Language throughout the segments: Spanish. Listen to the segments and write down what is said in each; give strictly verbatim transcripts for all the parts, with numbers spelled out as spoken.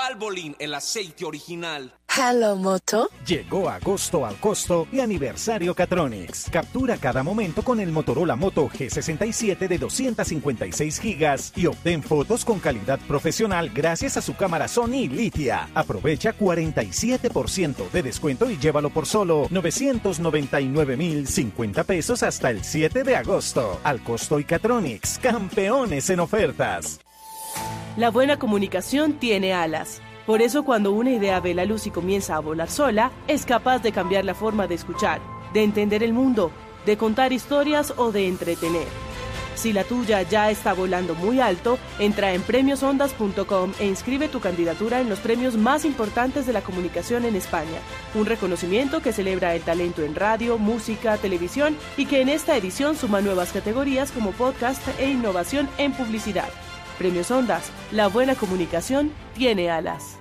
Valvoline, el aceite original. Hello, Moto. Llegó agosto al costo y aniversario Catronics. Captura cada momento con el Motorola Moto G sesenta y siete de doscientos cincuenta y seis gigas y obtén fotos con calidad profesional gracias a su cámara Sony Litia. Aprovecha cuarenta y siete por ciento de descuento y llévalo por solo novecientos noventa y nueve mil cincuenta pesos hasta el siete de agosto. Al costo y Catronics, campeones en ofertas. La buena comunicación tiene alas. Por eso cuando una idea ve la luz y comienza a volar sola, es capaz de cambiar la forma de escuchar, de entender el mundo, de contar historias o de entretener. Si la tuya ya está volando muy alto, entra en premios ondas punto com e inscribe tu candidatura en los premios más importantes de la comunicación en España. Un reconocimiento que celebra el talento en radio, música, televisión y que en esta edición suma nuevas categorías como podcast e innovación en publicidad. Premios Ondas, la buena comunicación tiene alas.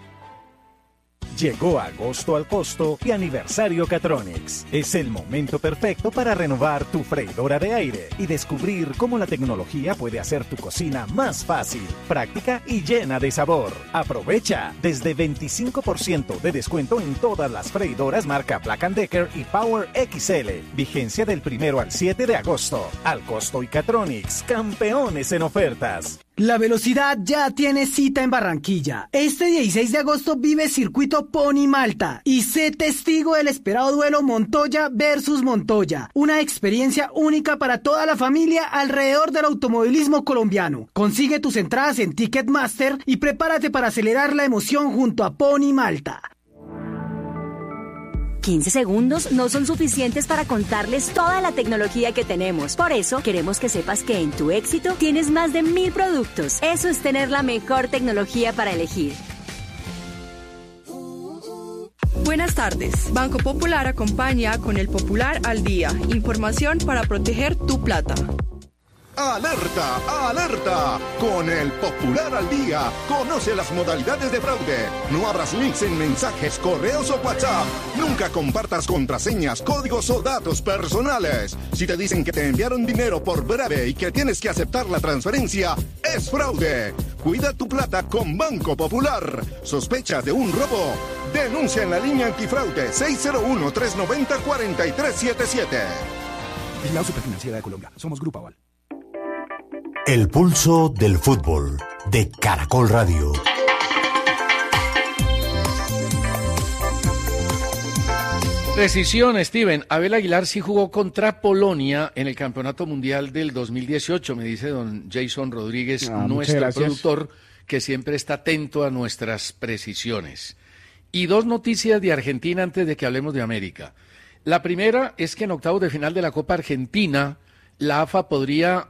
Llegó agosto al costo y aniversario Catronics. Es el momento perfecto para renovar tu freidora de aire y descubrir cómo la tecnología puede hacer tu cocina más fácil, práctica y llena de sabor. Aprovecha desde veinticinco por ciento de descuento en todas las freidoras marca Black and Decker y Power X L. Vigencia del primero al siete de agosto. Al costo y Catronics, campeones en ofertas. La velocidad ya tiene cita en Barranquilla. Este dieciséis de agosto vive Circuito Pony Malta y sé testigo del esperado duelo Montoya versus Montoya. Una experiencia única para toda la familia alrededor del automovilismo colombiano. Consigue tus entradas en Ticketmaster y prepárate para acelerar la emoción junto a Pony Malta. quince segundos no son suficientes para contarles toda la tecnología que tenemos. Por eso, queremos que sepas que en Tu Éxito tienes más de mil productos. Eso es tener la mejor tecnología para elegir. Buenas tardes. Banco Popular acompaña con el Popular al Día. Información para proteger tu plata. ¡Alerta! ¡Alerta! Con el Popular al Día, conoce las modalidades de fraude. No abras links en mensajes, correos o WhatsApp. Nunca compartas contraseñas, códigos o datos personales. Si te dicen que te enviaron dinero por breve y que tienes que aceptar la transferencia, es fraude. Cuida tu plata con Banco Popular. ¿Sospechas de un robo? Denuncia en la línea antifraude seis cero uno, tres nueve cero, cuatro tres siete siete. Vigilado Superfinanciera de Colombia. Somos Grupo Aval. El pulso del fútbol de Caracol Radio. Precisión, Steven. Abel Aguilar sí jugó contra Polonia en el Campeonato Mundial del dos mil dieciocho, me dice don Jason Rodríguez, ah, nuestro productor, que siempre está atento a nuestras precisiones. Y dos noticias de Argentina antes de que hablemos de América. La primera es que en octavos de final de la Copa Argentina, la A F A podría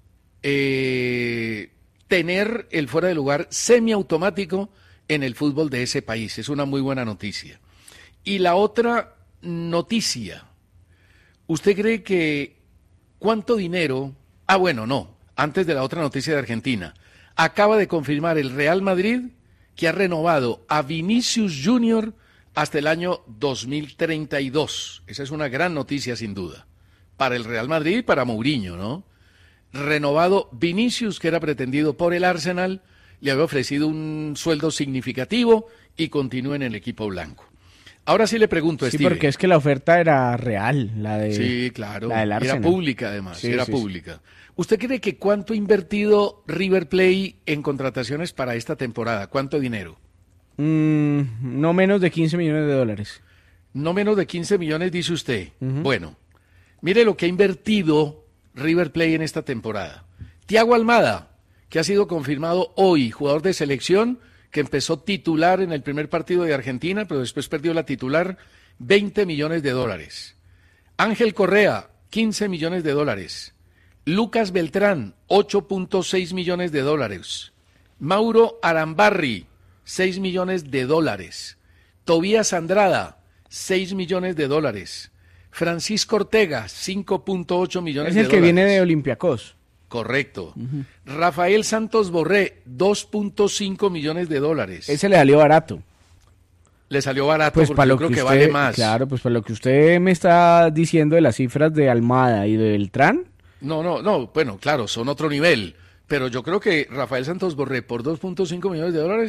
Eh, tener el fuera de lugar semiautomático en el fútbol de ese país. Es una muy buena noticia. Y la otra noticia, ¿usted cree que cuánto dinero? Ah, bueno, no, antes de la otra noticia de Argentina, acaba de confirmar el Real Madrid que ha renovado a Vinicius Junior hasta el año dos mil treinta y dos. Esa es una gran noticia sin duda, para el Real Madrid y para Mourinho, ¿no? Renovado Vinicius, que era pretendido por el Arsenal, le había ofrecido un sueldo significativo y continúa en el equipo blanco. Ahora sí le pregunto a Sí, Steve. porque es que la oferta era real, la de Sí, claro, la del Arsenal. era pública además, Sí, era sí, pública. Sí. ¿Usted cree que cuánto ha invertido River Plate en contrataciones para esta temporada? ¿Cuánto dinero? Mm, no menos de quince millones de dólares. No menos de quince millones, dice usted. Uh-huh. Bueno, mire lo que ha invertido River Plate en esta temporada. Thiago Almada, que ha sido confirmado hoy, jugador de selección, que empezó titular en el primer partido de Argentina, pero después perdió la titular, veinte millones de dólares. Ángel Correa, quince millones de dólares. Lucas Beltrán, ocho punto seis millones de dólares. Mauro Arambarri, seis millones de dólares. Tobías Andrada, seis millones de dólares. Francisco Ortega, cinco punto ocho millones de dólares. Es el que viene de Olympiacos. Correcto. Uh-huh. Rafael Santos Borré, dos punto cinco millones de dólares. Ese le salió barato. Le salió barato pues porque para yo lo creo que, que usted, vale más. Claro, pues para lo que usted me está diciendo de las cifras de Almada y de Beltrán. No, no, no, bueno, claro, son otro nivel. Pero yo creo que Rafael Santos Borré por dos punto cinco millones de dólares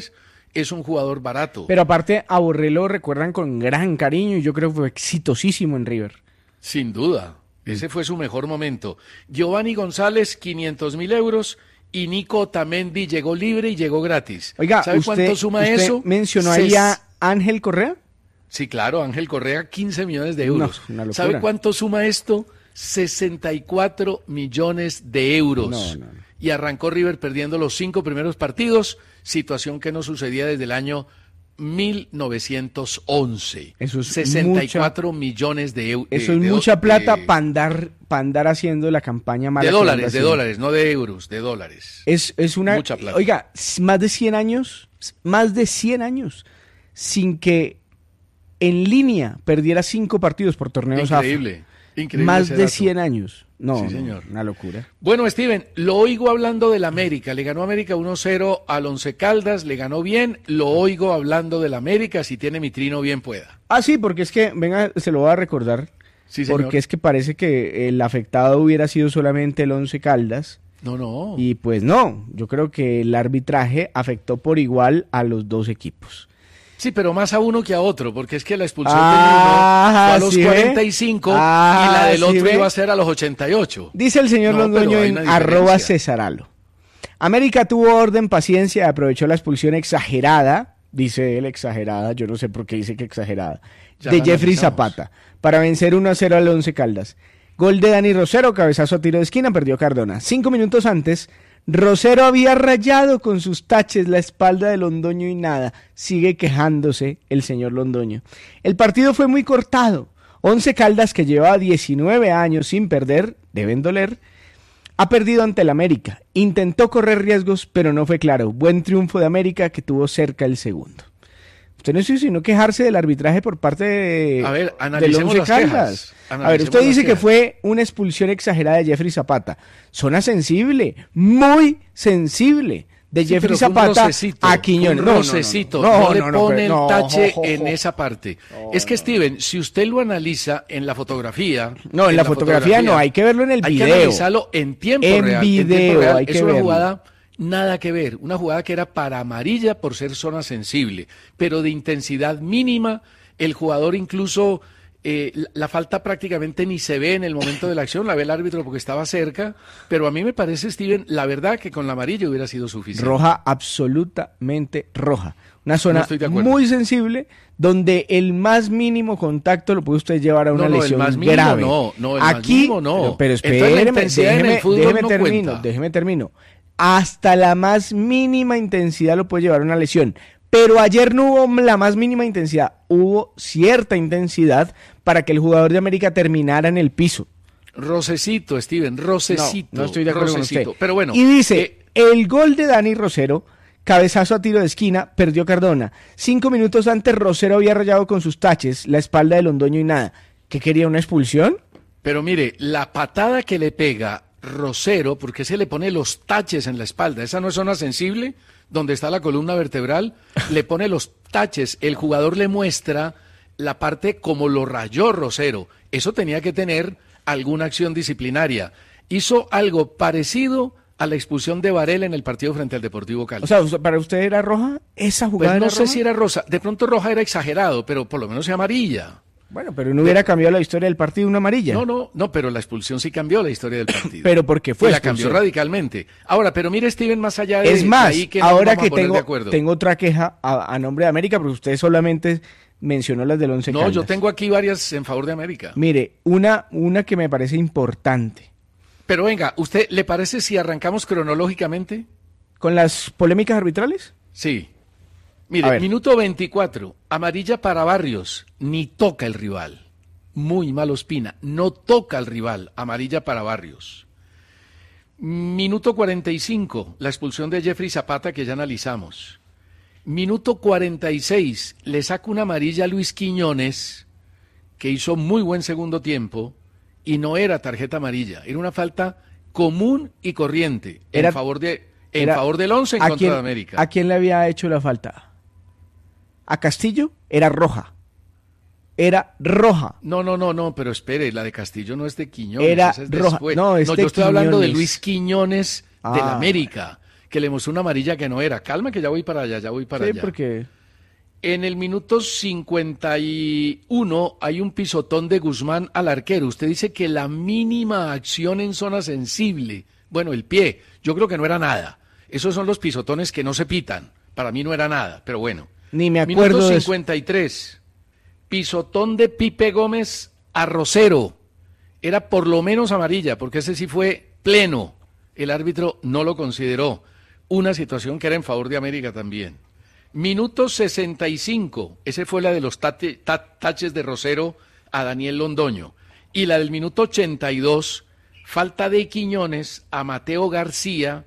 es un jugador barato. Pero aparte, a Borré lo recuerdan con gran cariño y yo creo que fue exitosísimo en River. Sin duda, ese fue su mejor momento. Giovanni González, quinientos mil euros, y Nico Otamendi llegó libre y llegó gratis. Oiga, ¿sabe usted, cuánto suma usted eso? mencionó Ses... ahí a Ángel Correa. Sí, claro, Ángel Correa, quince millones de euros. No, una locura. ¿Sabe cuánto suma esto? sesenta y cuatro millones de euros. No, no, no. Y arrancó River perdiendo los cinco primeros partidos, situación que no sucedía desde el año mil novecientos once. Eso es sesenta y cuatro mucha, millones de euros. Eso es mucha plata para andar, pa andar haciendo la campaña mala. De dólares, de dólares, no de euros, de dólares. Es, es una... Mucha plata. Oiga, más de cien años, más de cien años, sin que en línea perdiera cinco partidos por torneos A F A. Increíble, increíble. Más de dato. cien años. No, sí, señor. No, una locura. Bueno, Steven, lo oigo hablando del América. Le ganó América uno cero al Once Caldas, le ganó bien. Lo oigo hablando del América. Si tiene mi trino, bien pueda. Ah, sí, porque es que, venga, se lo voy a recordar. Sí, señor. Porque es que parece que el afectado hubiera sido solamente el Once Caldas. No, no. Y pues no, yo creo que el arbitraje afectó por igual a los dos equipos. Sí, pero más a uno que a otro, porque es que la expulsión ah, del uno fue a los ¿sí cuarenta y cinco ah, y la del ¿sí otro ve? iba a ser a los ochenta y ocho. Dice el señor no, Londoño en arroba Cesaralo. América tuvo orden, paciencia, aprovechó la expulsión exagerada, dice él exagerada, yo no sé por qué dice que exagerada, ya de Jeffrey Zapata, para vencer uno a cero al Once Caldas. Gol de Dani Rosero, cabezazo a tiro de esquina, perdió Cardona. Cinco minutos antes, Rosero había rayado con sus taches la espalda de Londoño y nada. Sigue quejándose el señor Londoño. El partido fue muy cortado. Once Caldas, que llevaba diecinueve años sin perder, deben doler, ha perdido ante el América. Intentó correr riesgos, pero no fue claro. Buen triunfo de América, que tuvo cerca el segundo. Usted no hizo sino quejarse del arbitraje por parte de, a ver, del Once Caldas. A ver, usted dice que quejas. fue una expulsión exagerada de Jeffrey Zapata. Zona sensible, muy sensible, de sí, Jeffrey Zapata a Quiñones. Un no, rocecito, no, no, no, no, le no, no, pone pero, no, el tache jo, jo, en jo. esa parte. No, es que, no. Steven, si usted lo analiza en la fotografía... No, en, en la, la fotografía, fotografía no, hay que verlo en el hay video. Hay que analizarlo en tiempo en real. Video, en tiempo real, hay que es una verlo. jugada... Nada que ver, una jugada que era para amarilla por ser zona sensible, pero de intensidad mínima, el jugador incluso, eh, la, la falta prácticamente ni se ve en el momento de la acción, la ve el árbitro porque estaba cerca, pero a mí me parece, Steven, la verdad que con la amarilla hubiera sido suficiente. Roja, absolutamente roja. Una zona no muy sensible, donde el más mínimo contacto lo puede usted llevar a una no, no, lesión el más mínimo grave. No, no, el Aquí, más mínimo no. Pero, pero espéreme, déjeme, el fútbol déjeme no termino, cuenta. déjeme termino. Hasta la más mínima intensidad lo puede llevar a una lesión. Pero ayer no hubo la más mínima intensidad, hubo cierta intensidad para que el jugador de América terminara en el piso. Rocecito, Steven, rocecito. No, no estoy de acuerdo rocecito. con usted. Pero bueno. Y dice, eh, el gol de Dani Rosero, cabezazo a tiro de esquina, perdió Cardona. Cinco minutos antes Rosero había rayado con sus taches la espalda de Londoño y nada. ¿Qué quería, una expulsión? Pero mire, la patada que le pega Rosero, porque se le pone los taches en la espalda, esa no es zona sensible, donde está la columna vertebral, le pone los taches, el jugador le muestra la parte como lo rayó Rosero, eso tenía que tener alguna acción disciplinaria, hizo algo parecido a la expulsión de Varela en el partido frente al Deportivo Cali. O sea, ¿para usted era roja esa jugada? Pues no era sé roja? si era rosa, de pronto roja era exagerado, pero por lo menos es amarilla. Bueno, pero no hubiera cambiado la historia del partido una amarilla. No, no, no, pero la expulsión sí cambió la historia del partido. Pero porque fue y la expulsión. cambió radicalmente. Ahora, pero mire, Steven, más allá de es más, de ahí que ahora no que tengo, tengo otra queja a, a nombre de América, porque usted solamente mencionó las del Once No, Caldas. yo tengo aquí varias en favor de América. Mire, una, una que me parece importante. Pero venga, ¿usted le parece si arrancamos cronológicamente? ¿Con las polémicas arbitrales? Sí. Mire, minuto veinticuatro, amarilla para Barrios, ni toca el rival. Muy mal Ospina, no toca al rival, amarilla para Barrios. Minuto cuarenta y cinco, la expulsión de Jeffrey Zapata que ya analizamos. Minuto cuarenta y seis, le saca una amarilla a Luis Quiñones, que hizo muy buen segundo tiempo, y no era tarjeta amarilla, era una falta común y corriente Era, en favor de en era, favor del Once en contra quién, de América. ¿A quién le había hecho la falta? ¿A Castillo? Era roja. Era roja. No, no, no, no, pero espere, la de Castillo no es de Quiñones, Era esa es roja. después. No, es no de yo estoy Quiñones. hablando de Luis Quiñones ah. del América, que que le mostró una amarilla que no era. Calma que ya voy para allá, ya voy para sí, allá. porque... En el minuto cincuenta y uno hay un pisotón de Guzmán al arquero. Usted dice que la mínima acción en zona sensible, bueno, el pie, yo creo que no era nada. Esos son los pisotones que no se pitan. Para mí no era nada, pero bueno. Ni me acuerdo Minuto de cincuenta y tres, pisotón de Pipe Gómez a Rosero. Era por lo menos amarilla, porque ese sí fue pleno. El árbitro no lo consideró. Una situación que era en favor de América también. Minuto sesenta y cinco, ese fue la de los tate, ta, taches de Rosero a Daniel Londoño. Y la del minuto ochenta y dos, falta de Quiñones a Mateo García,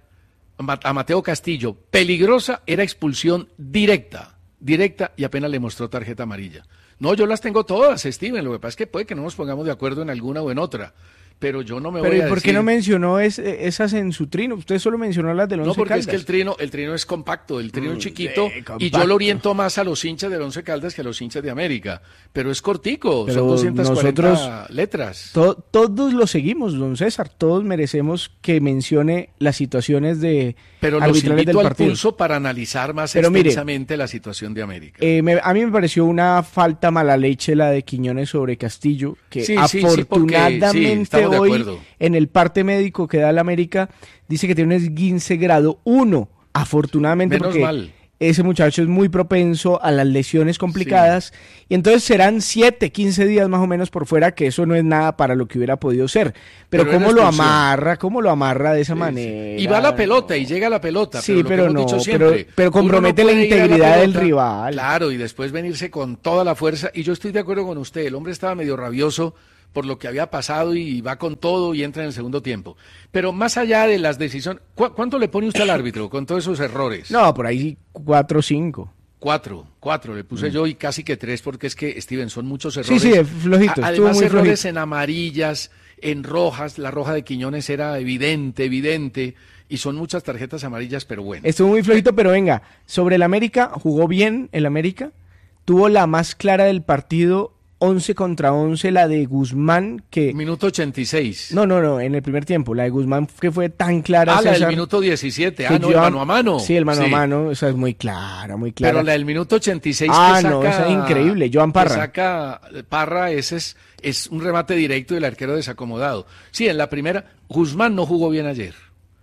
a Mateo Castillo. Peligrosa, era expulsión directa, directa y apenas le mostró tarjeta amarilla. No, yo las tengo todas, Steven, lo que pasa es que puede que no nos pongamos de acuerdo en alguna o en otra. Pero yo no me pero voy a ¿y por decir... qué no mencionó es, esas en su trino? Usted solo mencionó las del Once Caldas. No, porque es que el trino, el trino es compacto, el trino es chiquito, eh, y yo lo oriento más a los hinchas del Once Caldas que a los hinchas de América. Pero es cortico, pero son doscientas cuarenta nosotros, letras. To, todos lo seguimos, don César, todos merecemos que mencione las situaciones de pero los arbitrales invito del al partido. pulso para analizar más pero extensamente mire, la situación de América. Eh, me, a mí me pareció una falta mala leche la de Quiñones sobre Castillo, que sí, afortunadamente sí, sí, porque, sí, hoy en el parte médico que da la América dice que tiene un esguince grado uno, afortunadamente. Menos porque mal. Ese muchacho es muy propenso a las lesiones complicadas, sí. Y entonces serán siete, quince días más o menos por fuera, que eso no es nada para lo que hubiera podido ser. Pero, pero ¿cómo lo amarra? ¿Cómo lo amarra de esa sí, manera? Sí. Y va la pelota, y llega la pelota. Sí, pero, pero no, pero, siempre, pero compromete no la integridad la del rival. Claro, y después venirse con toda la fuerza. Y yo estoy de acuerdo con usted, el hombre estaba medio rabioso por lo que había pasado y va con todo y entra en el segundo tiempo. Pero más allá de las decisiones, ¿cu ¿cuánto le pone usted al árbitro con todos esos errores? No, por ahí cuatro o cinco. Cuatro, cuatro, le puse mm. yo y casi que tres porque es que, Steven, son muchos errores. Sí, sí, flojito, A Además muy errores flojito. en amarillas, en rojas, la roja de Quiñones era evidente, evidente, y son muchas tarjetas amarillas, pero bueno. Estuvo muy flojito, pero venga, sobre el América, jugó bien el América, tuvo la más clara del partido, once contra once, la de Guzmán, que... Minuto ochenta y seis. No, no, no, en el primer tiempo, la de Guzmán que fue tan clara. Ah, César, la del minuto diecisiete, ah, no, el mano a mano. Sí, el mano sí. a mano, esa es muy clara, muy clara. Pero la del minuto ochenta y seis ah, que saca... no, esa es increíble, Joan Parra. Que saca Parra, ese es, es un remate directo del arquero desacomodado. Sí, en la primera, Guzmán no jugó bien ayer.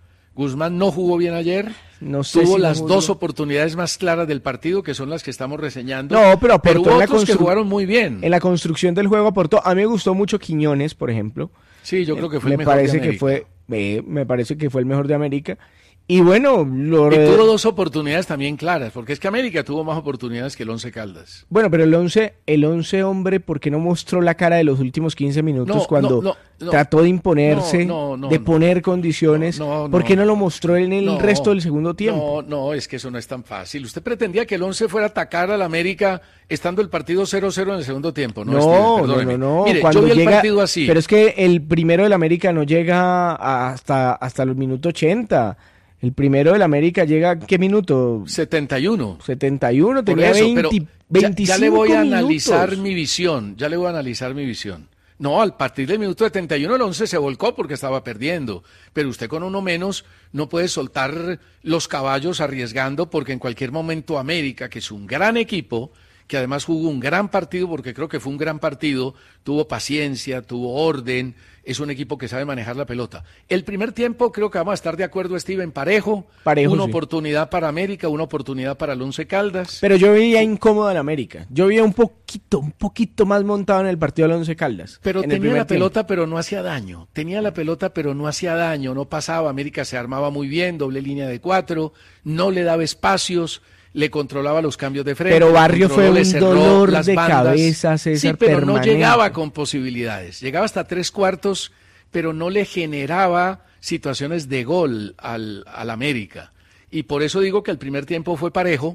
Guzmán no jugó bien ayer, no sé tuvo si las no dos oportunidades más claras del partido, que son las que estamos reseñando. No, pero aportó pero en la otros que constru... jugaron muy bien. En la construcción del juego aportó. A mí me gustó mucho Quiñones, por ejemplo. Sí, yo creo que fue me el mejor parece de que América. fue, eh, me parece que fue el mejor de América. Y bueno, lo... Y tuvo dos oportunidades también claras, porque es que América tuvo más oportunidades que el Once Caldas. Bueno, pero el once, el once hombre, ¿por qué no mostró la cara de los últimos quince minutos no, cuando no, no, no, trató de imponerse, no, no, no, de no, poner condiciones? no, no, ¿Por qué no lo mostró en el no, resto del segundo tiempo? No, no, es que eso no es tan fácil. Usted pretendía que el once fuera a atacar al América estando el partido cero cero en el segundo tiempo, ¿no? No, Steven, no, no, no. Mire, cuando yo vi llega, el partido así. Pero es que el primero del América no llega hasta, hasta los minutos ochenta. El primero del América llega, ¿qué minuto? setenta y uno. setenta y uno, tenía eso, veinte, pero veinticinco ya, ya le voy a minutos. analizar mi visión, ya le voy a analizar mi visión. No, al partir del minuto setenta y uno el once se volcó porque estaba perdiendo, pero usted con uno menos no puede soltar los caballos arriesgando porque en cualquier momento América, que es un gran equipo, que además jugó un gran partido, porque creo que fue un gran partido, tuvo paciencia, tuvo orden, es un equipo que sabe manejar la pelota. El primer tiempo creo que vamos a estar de acuerdo, Steven, parejo, parejo una sí. oportunidad para América, una oportunidad para el Once Caldas. Pero yo veía incómodo al América, yo veía un poquito, un poquito más montado en el partido del Once Caldas. Pero en tenía la tiempo. pelota, pero no hacía daño, tenía la pelota, pero no hacía daño, no pasaba, América se armaba muy bien, doble línea de cuatro, no le daba espacios, le controlaba los cambios de frente. Pero Barrio fue un dolor las de bandas. cabeza, César, sí, pero permanente. no llegaba con posibilidades. Llegaba hasta tres cuartos, pero no le generaba situaciones de gol al, al América. Y por eso digo que el primer tiempo fue parejo,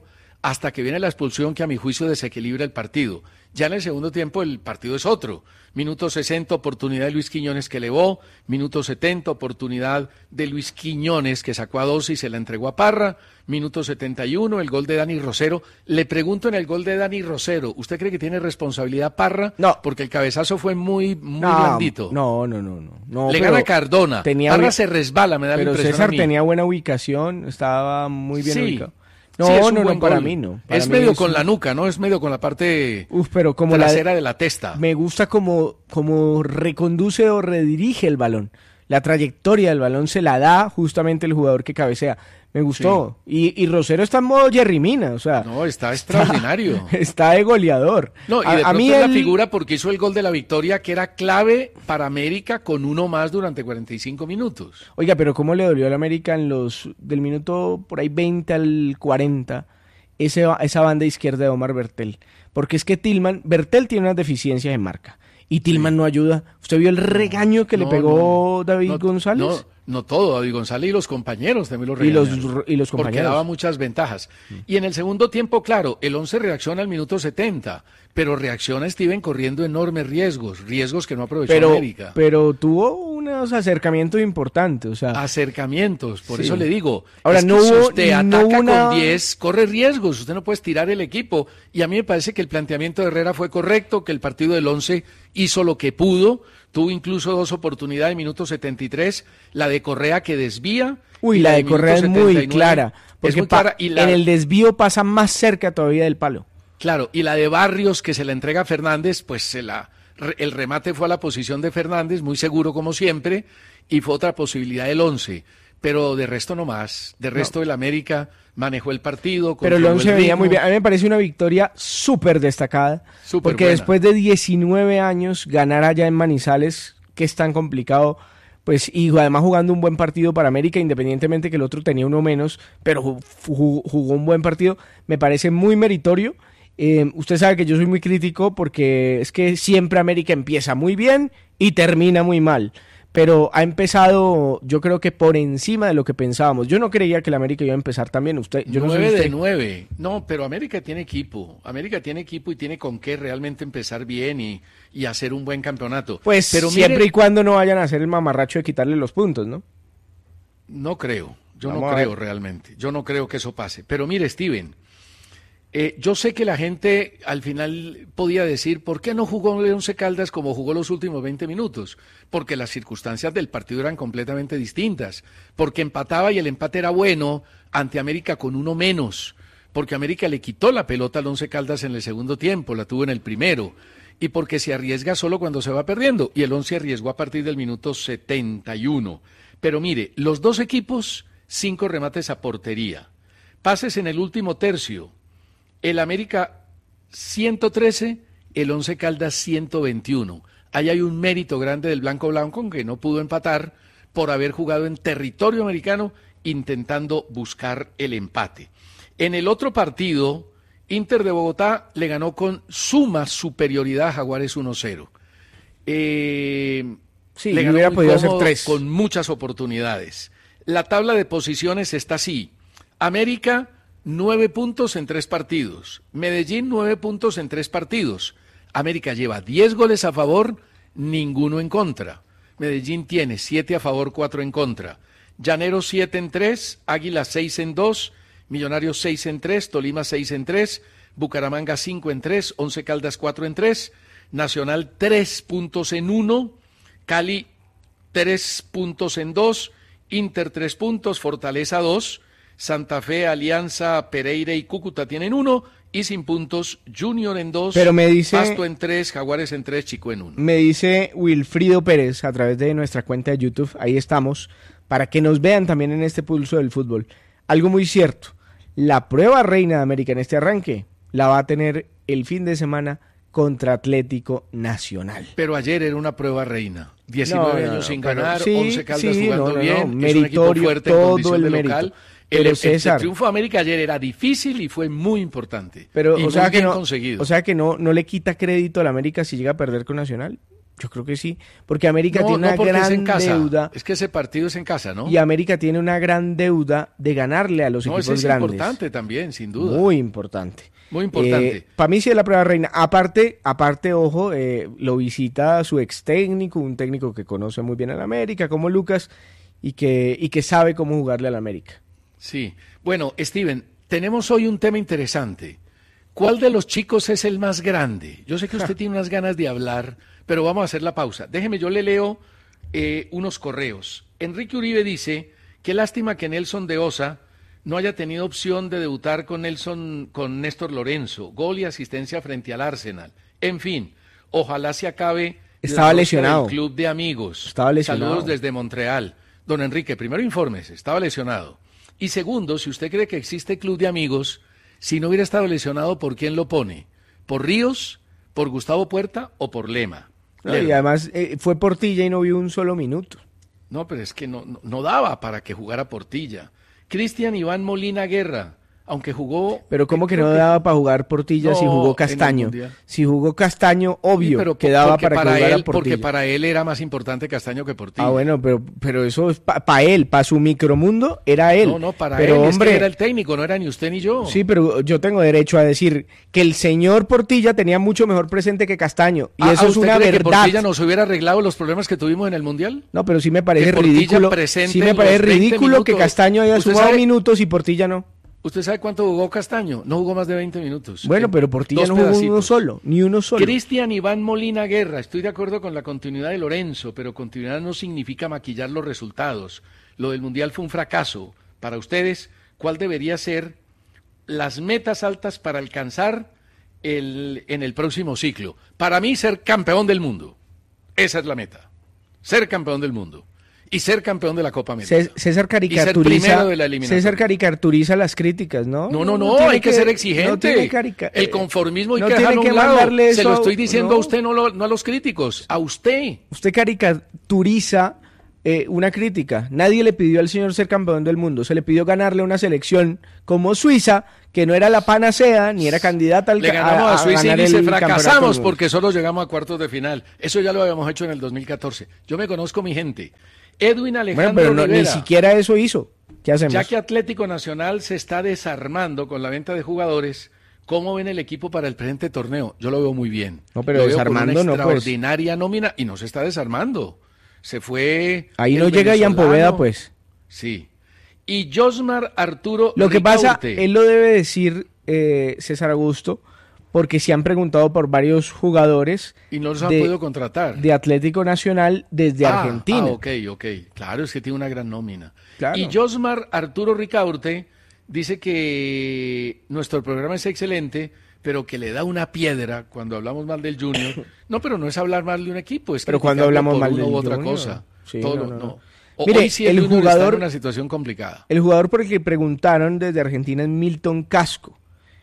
hasta que viene la expulsión que a mi juicio desequilibra el partido. Ya en el segundo tiempo el partido es otro. Minuto sesenta, oportunidad de Luis Quiñones que elevó. Minuto setenta, oportunidad de Luis Quiñones que sacó a dos y se la entregó a Parra. Minuto setenta y uno, el gol de Dani Rosero. Le pregunto en el gol de Dani Rosero, ¿usted cree que tiene responsabilidad Parra? No. Porque el cabezazo fue muy, muy no, blandito. No, no, no, no. no Le gana Cardona. Tenía Parra buena... se resbala, me da pero la impresión César a mí. tenía buena ubicación, estaba muy bien sí. ubicado. No, sí, es un no, buen no, para gol. mí no. Para es mí medio es con un... la nuca, ¿no? Es medio con la parte Uf, pero como trasera la... de la testa. Me gusta como, como reconduce o redirige el balón. La trayectoria del balón se la da justamente el jugador que cabecea. Me gustó. Sí. Y, y Rosero está en modo Jerry Mina, o sea... No, está extraordinario. Está, está de goleador. No, y a, de a mí es el... la figura porque hizo el gol de la victoria que era clave para América con uno más durante cuarenta y cinco minutos. Oiga, pero ¿cómo le dolió al América en los... del minuto por ahí veinte al cuarenta... Ese, esa banda izquierda de Omar Bertel? Porque es que Tillman... Bertel tiene unas deficiencias en marca. Y Tillman sí. no ayuda. ¿Usted vio el regaño que no, le pegó no, David no, González? No. No todo, David González y los compañeros también lo regañaron. Y los, y los compañeros. Porque daba muchas ventajas. Mm. Y en el segundo tiempo, claro, el once reacciona al minuto setenta, pero reacciona Steven corriendo enormes riesgos, riesgos que no aprovechó pero, América. Pero tuvo unos acercamientos importantes, o sea... Acercamientos, por sí. eso le digo. Ahora, es no que hubo, si usted no ataca una... con diez, corre riesgos, usted no puede estirar el equipo. Y a mí me parece que el planteamiento de Herrera fue correcto, que el partido del once hizo lo que pudo. Tuvo incluso dos oportunidades en minuto setenta y tres, la de Correa que desvía. Uy, la de Correa es muy clara, porque muy clara, y la... en el desvío pasa más cerca todavía del palo. Claro, y la de Barrios que se la entrega a Fernández, pues se la, el remate fue a la posición de Fernández, muy seguro como siempre, y fue otra posibilidad del once. Pero de resto no más, de resto no. El América manejó el partido. Pero el once venía muy bien, a mí me parece una victoria súper destacada, super porque buena. Después de diecinueve años ganar allá en Manizales, que es tan complicado, pues y además jugando un buen partido para América, independientemente que el otro tenía uno menos, pero jugó, jugó un buen partido, me parece muy meritorio. Eh, usted sabe que yo soy muy crítico porque es que siempre América empieza muy bien y termina muy mal. Pero ha empezado, yo creo que por encima de lo que pensábamos. Yo no creía que el América iba a empezar también. Usted, yo nueve no sé usted... de nueve. No, pero América tiene equipo. América tiene equipo y tiene con qué realmente empezar bien y, y hacer un buen campeonato. Pues pero siempre mire... y cuando no vayan a hacer el mamarracho de quitarle los puntos, ¿no? No creo. Yo Vamos no creo realmente. Yo no creo que eso pase. Pero mire, Steven, eh, yo sé que la gente al final podía decir, ¿por qué no jugó Once Caldas como jugó los últimos veinte minutos? Porque las circunstancias del partido eran completamente distintas. Porque empataba y el empate era bueno ante América con uno menos. Porque América le quitó la pelota al Once Caldas en el segundo tiempo, la tuvo en el primero. Y porque se arriesga solo cuando se va perdiendo. Y el Once arriesgó a partir del minuto setenta y uno. Pero mire, los dos equipos, cinco remates a portería. Pases en el último tercio. El América ciento trece, el Once Caldas ciento veintiuno. Ahí hay un mérito grande del Blanco Blanco que no pudo empatar por haber jugado en territorio americano intentando buscar el empate. En el otro partido, Inter de Bogotá le ganó con suma superioridad a Jaguares uno cero. Eh, sí, le ganó hubiera muy podido cómodo, hacer tres. Con muchas oportunidades. La tabla de posiciones está así. América, nueve puntos en tres partidos. Medellín, nueve puntos en tres partidos. América lleva diez goles a favor, ninguno en contra. Medellín tiene siete a favor, cuatro en contra. Llaneros siete en tres, Águila seis en dos, Millonarios seis en tres, Tolima seis en tres, Bucaramanga cinco en tres, Once Caldas cuatro en tres, Nacional tres puntos en uno, Cali tres puntos en dos, Inter tres puntos, Fortaleza dos, Santa Fe, Alianza, Pereira y Cúcuta tienen uno, y sin puntos, Junior en dos, Pero me dice, Pasto en tres, Jaguares en tres, Chico en uno. Me dice Wilfrido Pérez a través de nuestra cuenta de YouTube, ahí estamos, para que nos vean también en este pulso del fútbol. Algo muy cierto, la prueba reina de América en este arranque la va a tener el fin de semana contra Atlético Nacional. Pero ayer era una prueba reina. diecinueve no, no, años sin pero, ganar, sí, once Caldas sí, jugando no, no, bien, no, es meritorio, un equipo fuerte en todo condición el de mérito. local. Pero el, César, el triunfo de América ayer era difícil y fue muy importante. Pero, y o muy sea que bien no, conseguido. O sea que no, no le quita crédito a la América si llega a perder con Nacional. Yo creo que sí, porque América no, tiene no una gran es en casa. deuda. Es que ese partido es en casa, ¿no? Y América tiene una gran deuda de ganarle a los no, equipos ese es grandes. importante también, sin duda. Muy importante. Muy importante. Eh, para mí sí es la prueba reina. Aparte, aparte ojo, eh, lo visita su ex técnico, un técnico que conoce muy bien a la América, como Lucas, y que, y que sabe cómo jugarle a la América. Sí. Bueno, Steven, tenemos hoy un tema interesante. ¿Cuál de los chicos es el más grande? Yo sé que usted tiene unas ganas de hablar, pero vamos a hacer la pausa. Déjeme, yo le leo eh, unos correos. Enrique Uribe dice, qué lástima que Nelson de Osa no haya tenido opción de debutar con Nelson, con Néstor Lorenzo, gol y asistencia frente al Arsenal. En fin, ojalá se acabe Estaba la rosca lesionado. del club de amigos. Estaba lesionado. Saludos desde Montreal. Don Enrique, primero infórmese, estaba lesionado. Y segundo, si usted cree que existe club de amigos, si no hubiera estado lesionado, ¿por quién lo pone? ¿Por Ríos, por Gustavo Puerta o por Lema? No, y además eh, fue Portilla y no vio un solo minuto. No, pero es que no, no, no daba para que jugara Portilla. Cristian Iván Molina Guerra, aunque jugó... Pero ¿cómo que no que... daba para jugar Portilla no, si jugó Castaño? Si jugó Castaño, obvio sí, pero que daba para, para que jugara él, Portilla. Porque para él era más importante Castaño que Portilla. Ah, bueno, pero, pero eso es para pa él, para su micromundo, era él. No, no, para pero, él, hombre, es que era el técnico, no era ni usted ni yo. Sí, pero yo tengo derecho a decir que el señor Portilla tenía mucho mejor presente que Castaño, y ah, eso es una cree verdad. ¿Que Portilla nos hubiera arreglado los problemas que tuvimos en el Mundial? No, pero sí me parece ridículo, sí me parece ridículo que Castaño haya sumado sabe... minutos y Portilla no. ¿Usted sabe cuánto jugó Castaño? No jugó más de veinte minutos. Bueno, pero Portilla no jugó pedacitos. uno solo, ni uno solo. Cristian Iván Molina Guerra, estoy de acuerdo con la continuidad de Lorenzo, pero continuidad no significa maquillar los resultados. Lo del Mundial fue un fracaso. Para ustedes, ¿cuál debería ser las metas altas para alcanzar el, en el próximo ciclo? Para mí, ser campeón del mundo. Esa es la meta. Ser campeón del mundo. Y ser campeón de la Copa América. César caricaturiza, César caricaturiza las críticas, ¿no? No, no, no, no hay que, que ser exigente. No carica, el conformismo hay no que dejarlo a un lado. Se lo estoy diciendo no. a usted, no, lo, no a los críticos, a usted. Usted caricaturiza eh, una crítica. Nadie le pidió al señor ser campeón del mundo. Se le pidió ganarle una selección como Suiza, que no era la panacea, ni era candidata al Le ganamos a, a Suiza a y dice, fracasamos porque solo llegamos a cuartos de final. Eso ya lo habíamos hecho en el dos mil catorce. Yo me conozco mi gente. Edwin Alejandro bueno, pero no, Rivera, ni siquiera eso hizo. ¿Qué hacemos? Ya que Atlético Nacional se está desarmando con la venta de jugadores, ¿cómo ven el equipo para el presente torneo? Yo lo veo muy bien. No, pero lo desarmando veo con una no, pues. extraordinaria nómina y no se está desarmando. Se fue. Ahí no llega Ian Poveda, pues. Sí. Y Josmar Arturo Lo que Ricaurte. pasa, él lo debe decir, eh, César Augusto, porque se han preguntado por varios jugadores y no los han de, podido contratar de Atlético Nacional desde ah, Argentina. Ah, ok, ok. Claro, es que tiene una gran nómina. Claro. Y Josmar Arturo Ricaurte dice que nuestro programa es excelente, pero que le da una piedra cuando hablamos mal del Junior. No, pero no es hablar mal de un equipo, es pero cuando hablamos mal del u otra Junior. cosa. Sí, Todo, no, no, no. no. O, Mire, hoy sí el, el jugador está en una situación complicada. El jugador por el que preguntaron desde Argentina es Milton Casco.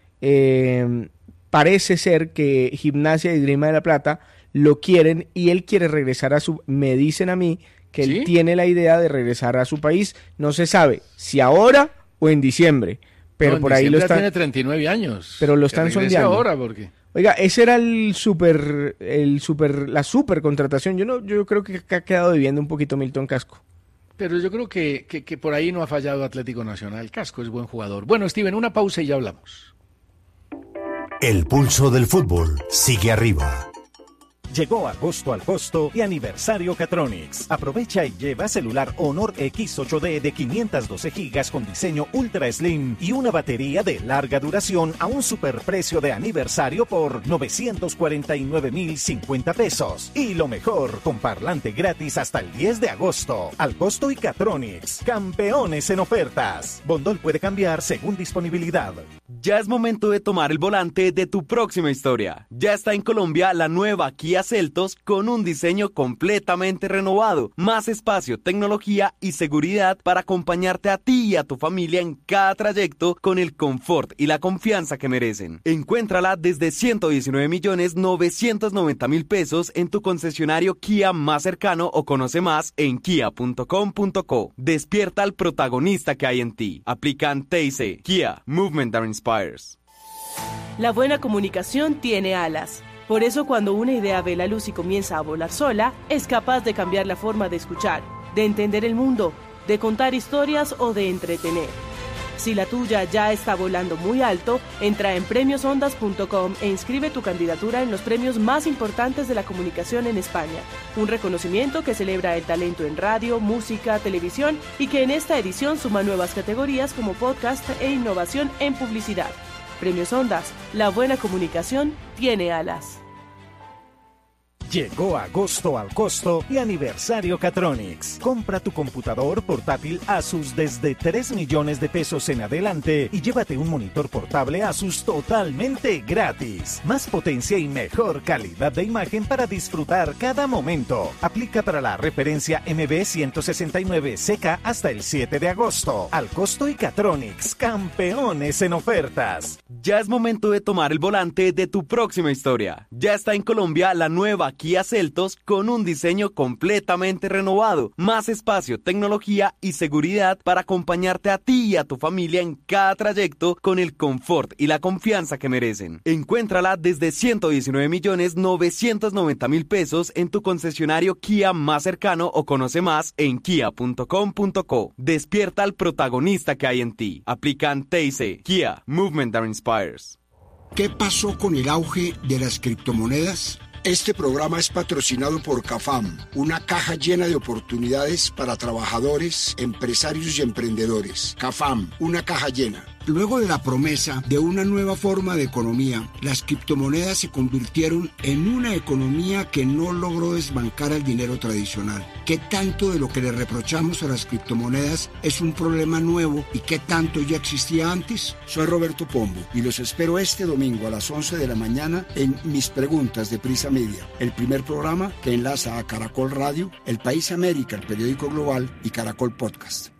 Eh, parece ser que Gimnasia y Grima de la Plata lo quieren y él quiere regresar a su... Me dicen a mí que ¿Sí? él tiene la idea de regresar a su país. No se sabe si ahora o en diciembre. Pero no, por ahí lo están... tiene treinta y nueve años. Pero lo están sondeando. ahora porque... Oiga, ese era el super, el super, la super contratación. Yo no, yo creo que ha quedado debiendo un poquito Milton Casco. Pero yo creo que, que, que por ahí no ha fallado Atlético Nacional. Casco es buen jugador. Bueno, Steven, una pausa y ya hablamos. El pulso del fútbol sigue arriba. Llegó agosto al costo y aniversario Catronics. Aprovecha y lleva celular Honor X ocho D de quinientos doce gigas con diseño Ultra Slim y una batería de larga duración a un superprecio de aniversario por novecientos cuarenta y nueve mil cincuenta pesos. Y lo mejor, con parlante gratis hasta el diez de agosto. Al costo y Catronics, campeones en ofertas. Bondol puede cambiar según disponibilidad. Ya es momento de tomar el volante de tu próxima historia. Ya está en Colombia la nueva Kia Seltos con un diseño completamente renovado, más espacio, tecnología y seguridad para acompañarte a ti y a tu familia en cada trayecto con el confort y la confianza que merecen. Encuéntrala desde ciento diecinueve millones novecientos noventa mil pesos en tu concesionario Kia más cercano o conoce más en kia punto com punto co. Despierta al protagonista que hay en ti. Aplican T I C. Kia, Movement that Inspires. La buena comunicación tiene alas. Por eso cuando una idea ve la luz y comienza a volar sola, es capaz de cambiar la forma de escuchar, de entender el mundo, de contar historias o de entretener. Si la tuya ya está volando muy alto, entra en premios ondas punto com e inscribe tu candidatura en los premios más importantes de la comunicación en España. Un reconocimiento que celebra el talento en radio, música, televisión y que en esta edición suma nuevas categorías como podcast e innovación en publicidad. Premios Ondas, la buena comunicación tiene alas. Llegó agosto al costo y aniversario Catronics. Compra tu computador portátil Asus desde tres millones de pesos en adelante y llévate un monitor portable Asus totalmente gratis. Más potencia y mejor calidad de imagen para disfrutar cada momento. Aplica para la referencia M B ciento sesenta y nueve C K hasta el siete de agosto. Al costo y Catronics, campeones en ofertas. Ya es momento de tomar el volante de tu próxima historia. Ya está en Colombia la nueva Kia Seltos con un diseño completamente renovado, más espacio, tecnología y seguridad para acompañarte a ti y a tu familia en cada trayecto con el confort y la confianza que merecen. Encuéntrala desde ciento diecinueve millones novecientos noventa mil pesos en tu concesionario Kia más cercano o conoce más en kia punto com punto co. Despierta al protagonista que hay en ti. Aplican T I C. Kia, Movement that Inspires. ¿Qué pasó con el auge de las criptomonedas? Este programa es patrocinado por CAFAM, una caja llena de oportunidades para trabajadores, empresarios y emprendedores. CAFAM, una caja llena. Luego de la promesa de una nueva forma de economía, las criptomonedas se convirtieron en una economía que no logró desbancar al dinero tradicional. ¿Qué tanto de lo que le reprochamos a las criptomonedas es un problema nuevo y qué tanto ya existía antes? Soy Roberto Pombo y los espero este domingo a las once de la mañana en Mis Preguntas de Prisa Media, el primer programa que enlaza a Caracol Radio, El País América, el periódico global y Caracol Podcast.